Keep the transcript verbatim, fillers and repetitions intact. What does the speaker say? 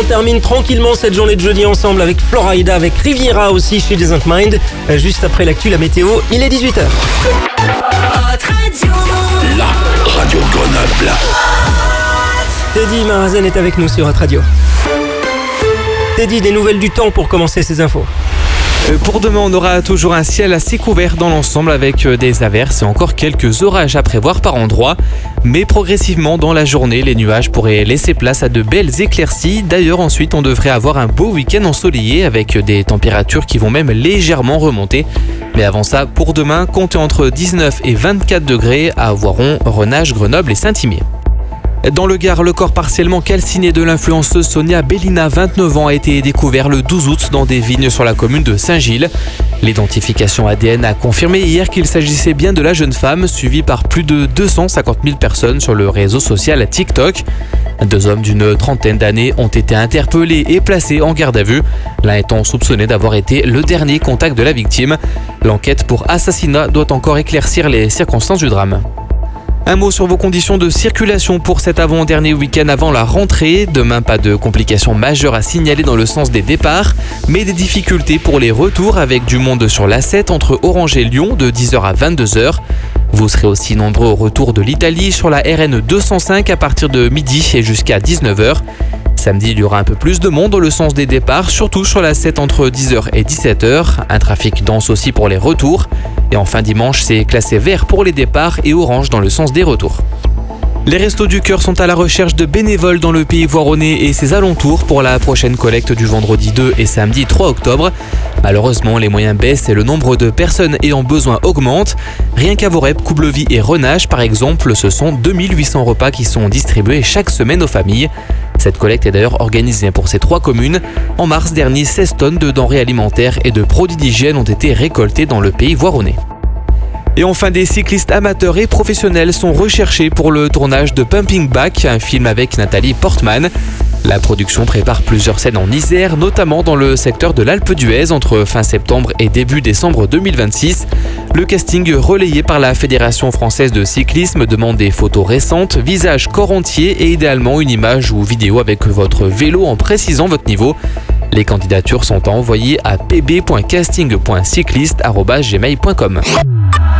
On termine tranquillement cette journée de jeudi ensemble avec Florida, avec Riviera aussi chez Doesn't Mind. Juste après l'actu, la météo, il est dix-huit heures. La radio de Grenoble. Teddy Marazen est avec nous sur Hot Radio. Teddy, des nouvelles du temps pour commencer ces infos. Pour demain, on aura toujours un ciel assez couvert dans l'ensemble avec des averses et encore quelques orages à prévoir par endroits. Mais progressivement dans la journée, les nuages pourraient laisser place à de belles éclaircies. D'ailleurs, ensuite, on devrait avoir un beau week-end ensoleillé avec des températures qui vont même légèrement remonter. Mais avant ça, pour demain, comptez entre dix-neuf et vingt-quatre degrés à Voiron, Renage, Grenoble et Saint-Imier. Dans le Gard, le corps partiellement calciné de l'influenceuse Sonia Bellina, vingt-neuf ans, a été découvert le douze août dans des vignes sur la commune de Saint-Gilles. L'identification A D N a confirmé hier qu'il s'agissait bien de la jeune femme, suivie par plus de deux cent cinquante mille personnes sur le réseau social TikTok. Deux hommes d'une trentaine d'années ont été interpellés et placés en garde à vue, l'un étant soupçonné d'avoir été le dernier contact de la victime. L'enquête pour assassinat doit encore éclaircir les circonstances du drame. Un mot sur vos conditions de circulation pour cet avant-dernier week-end avant la rentrée. Demain, pas de complications majeures à signaler dans le sens des départs, mais des difficultés pour les retours avec du monde sur l'A sept entre Orange et Lyon de dix heures à vingt-deux heures. Vous serez aussi nombreux au retour de l'Italie sur la R N deux cent cinq à partir de midi et jusqu'à dix-neuf heures. Samedi, il y aura un peu plus de monde dans le sens des départs, surtout sur la sept entre dix heures et dix-sept heures. Un trafic dense aussi pour les retours. Et enfin dimanche, c'est classé vert pour les départs et orange dans le sens des retours. Les Restos du Cœur sont à la recherche de bénévoles dans le pays voironnais et ses alentours pour la prochaine collecte du vendredi deux et samedi trois octobre. Malheureusement, les moyens baissent et le nombre de personnes ayant besoin augmente. Rien qu'à Vorep, Coublevie et Renage, par exemple, ce sont deux mille huit cents repas qui sont distribués chaque semaine aux familles. Cette collecte est d'ailleurs organisée pour ces trois communes. En mars dernier, seize tonnes de denrées alimentaires et de produits d'hygiène ont été récoltées dans le pays voironnais. Et enfin, des cyclistes amateurs et professionnels sont recherchés pour le tournage de Pumping Back, un film avec Nathalie Portman. La production prépare plusieurs scènes en Isère, notamment dans le secteur de l'Alpe d'Huez entre fin septembre et début décembre deux mille vingt-six. Le casting relayé par la Fédération française de cyclisme demande des photos récentes, visage, corps entier et idéalement une image ou vidéo avec votre vélo en précisant votre niveau. Les candidatures sont à envoyer à p b point casting point cycliste arobase gmail point com.